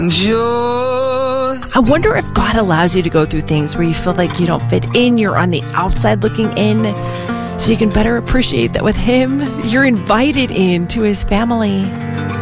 I wonder if God allows you to go through things where you feel like you don't fit in, you're on the outside looking in, so you can better appreciate that with Him, you're invited into His family.